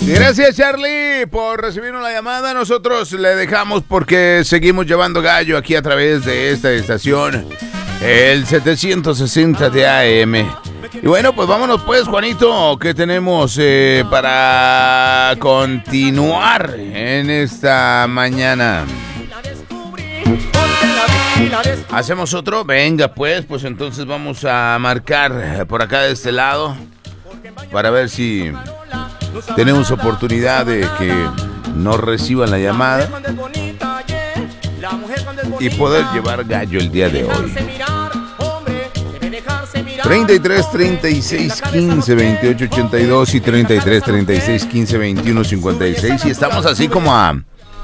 Gracias, Charlie, por recibirnos la llamada. Nosotros le dejamos porque seguimos llevando gallo aquí a través de esta estación, el 760 de AM. Y bueno, pues vámonos pues, Juanito, ¿qué tenemos para continuar en esta mañana? ¿Hacemos otro? Venga pues entonces vamos a marcar por acá de este lado para ver si tenemos oportunidad de que nos reciban la llamada y poder llevar gallo el día de hoy. 33 36 15 28 82 y 33 36 15 21 56. Y estamos así como a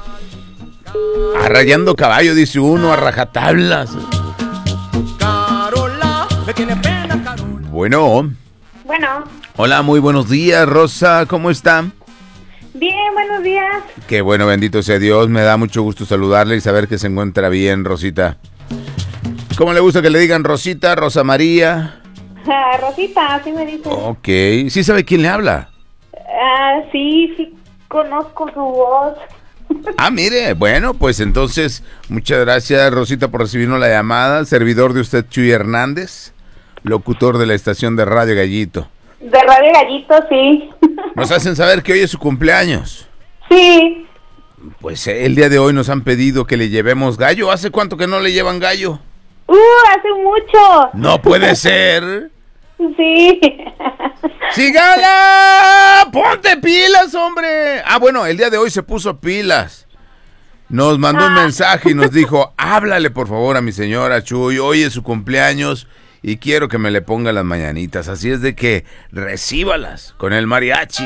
rayando caballo, dice uno, a rajatablas. Bueno. Hola, muy buenos días, Rosa, ¿cómo está? Bien, buenos días. Qué bueno, bendito sea Dios, me da mucho gusto saludarle y saber que se encuentra bien, Rosita. ¿Cómo le gusta que le digan Rosita, Rosa María? Rosita, así me dicen. Ok, ¿sí sabe quién le habla? Sí, conozco su voz. Mire, bueno, pues entonces, muchas gracias, Rosita, por recibirnos la llamada. Servidor de usted, Chuy Hernández, locutor de la estación de Radio Gallito. De Radio Gallito, sí. Nos hacen saber que hoy es su cumpleaños. Sí. Pues el día de hoy nos han pedido que le llevemos gallo. ¿Hace cuánto que no le llevan gallo? Hace mucho. No puede ser. Sí. ¡Sigala! ¡Ponte pilas, hombre! Bueno, el día de hoy se puso pilas. Nos mandó un mensaje y nos dijo, háblale por favor a mi señora Chuy, hoy es su cumpleaños y quiero que me le ponga las mañanitas. Así es de que recíbalas con el mariachi.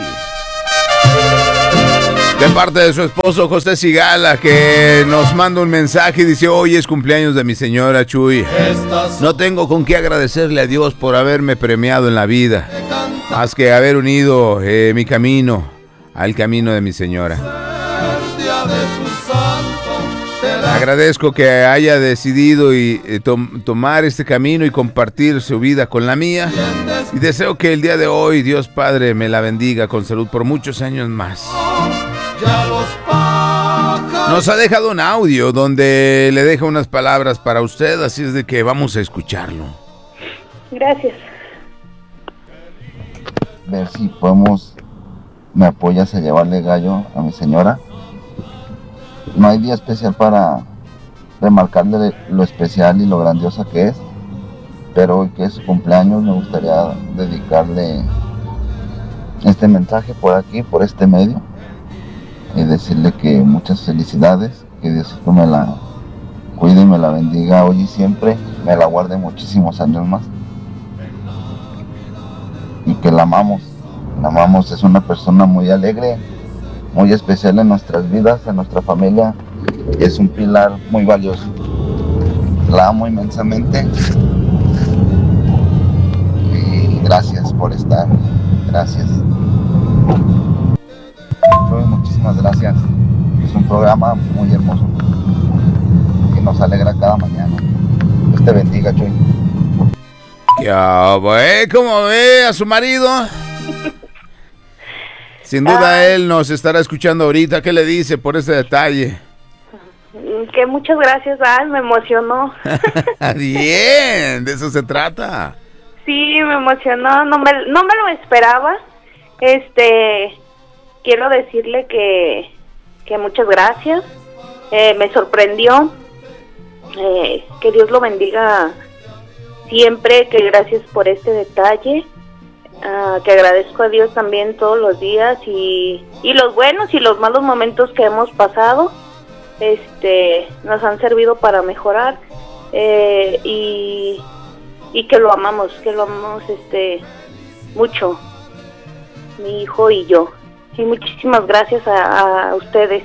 De parte de su esposo José Sigala, que nos manda un mensaje y dice, hoy es cumpleaños de mi señora Chuy. No tengo con qué agradecerle a Dios por haberme premiado en la vida, más que haber unido mi camino al camino de mi señora. Agradezco que haya decidido tomar este camino y compartir su vida con la mía. Y deseo que el día de hoy Dios Padre me la bendiga con salud por muchos años más. Nos ha dejado un audio donde le deja unas palabras para usted, así es de que vamos a escucharlo. Gracias. Ver si me apoyas a llevarle gallo a mi señora. No hay día especial para remarcarle lo especial y lo grandiosa que es, pero hoy que es su cumpleaños me gustaría dedicarle este mensaje por aquí, por este medio, y decirle que muchas felicidades, que Diosito me la cuide y me la bendiga hoy y siempre, me la guarde muchísimos años más, y que la amamos, es una persona muy alegre, muy especial en nuestras vidas, en nuestra familia, y es un pilar muy valioso. La amo inmensamente y gracias por estar, gracias. Muchísimas gracias, es un programa muy hermoso que nos alegra cada mañana. Dios te bendiga, Chuy. ¿Cómo ve a su marido? Sin duda él nos estará escuchando ahorita. ¿Qué le dice por ese detalle? Que muchas gracias, me emocionó. Bien, de eso se trata. Sí, me emocionó, no me lo esperaba. Quiero decirle que muchas gracias. Me sorprendió. Que Dios lo bendiga siempre, que gracias por este detalle. Que agradezco a Dios también todos los días y los buenos y los malos momentos que hemos pasado nos han servido para mejorar y que lo amamos mucho, mi hijo y yo, y muchísimas gracias a ustedes.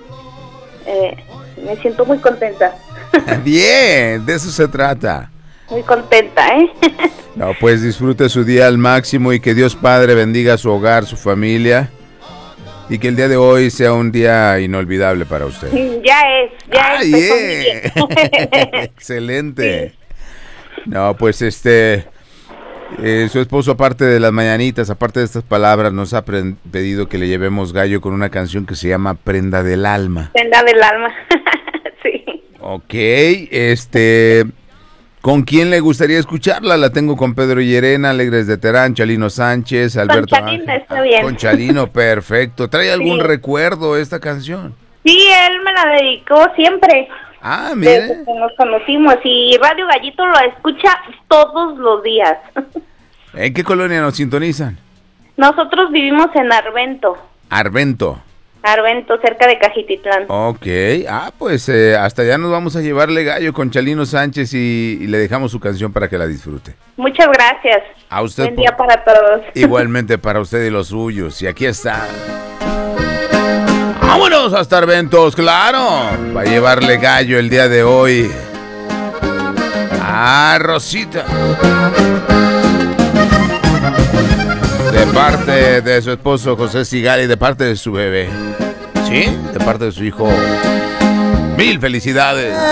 Me siento muy contenta. Bien, de eso se trata. Muy contenta, No, pues disfrute su día al máximo y que Dios Padre bendiga su hogar, su familia, y que el día de hoy sea un día inolvidable para usted. Ya es. Yeah. Excelente. Sí. No, pues Su esposo, aparte de las mañanitas, aparte de estas palabras, nos ha pedido que le llevemos gallo con una canción que se llama Prenda del Alma. Prenda del alma. Sí. Ok, ¿con quién le gustaría escucharla? La tengo con Pedro Llerena, Alegres de Terán, Chalino Sánchez, Alberto Con Chalino Ángel. está bien. Con Chalino, perfecto. ¿Trae algún Sí. recuerdo esta canción? Sí, él me la dedicó siempre. Ah, Desde mire. que nos conocimos y Radio Gallito lo escucha todos los días. ¿En qué colonia nos sintonizan? Nosotros vivimos en Arvento, Arvento, cerca de Cajititlán. ok. Pues hasta allá nos vamos a llevarle gallo con Chalino Sánchez y le dejamos su canción para que la disfrute. Muchas gracias. A usted. Buen día para todos. Igualmente para usted y los suyos. Y aquí está. ¡Vámonos hasta Arventos! ¡Claro! Va a llevarle gallo el día de hoy. Rosita. De parte de su esposo José Sigali, de parte de su bebé. ¿Sí? De parte de su hijo. ¡Mil felicidades!